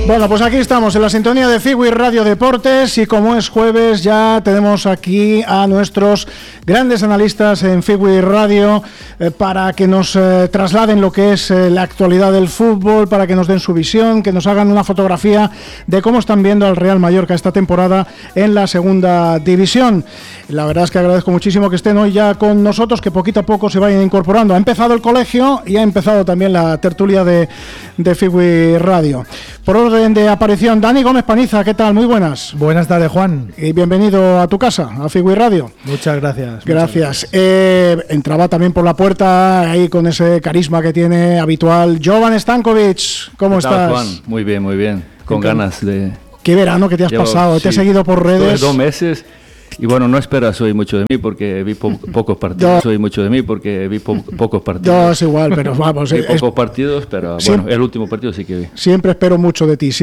Bueno, pues aquí estamos en la sintonía de Figui Radio Deportes y como es jueves ya tenemos aquí a nuestros grandes analistas en Figui Radio para que nos trasladen lo que es la actualidad del fútbol, para que nos den su visión, que nos hagan una fotografía de cómo están viendo al Real Mallorca esta temporada en la segunda división. La verdad es que agradezco muchísimo que estén hoy ya con nosotros, que poquito a poco se vayan incorporando. Ha empezado el colegio y ha empezado también la tertulia de Figui Radio. Por orden de aparición, Dani Gómez Paniza, ¿qué tal? Muy buenas. Buenas tardes, Juan. Y bienvenido a tu casa, a Figui Radio. Muchas gracias. Gracias. Entraba también por la puerta, ahí con ese carisma que tiene habitual, Jovan Stankovic. ¿Cómo estás? Juan? Muy bien. Con ganas de... ¿Qué verano que te has pasado? Te he seguido por redes. 2 meses. Y bueno, no esperas hoy mucho de mí porque vi pocos partidos. Yo es igual, pero vamos. Vi pocos partidos, pero bueno, el último partido sí que vi. Siempre espero mucho de ti.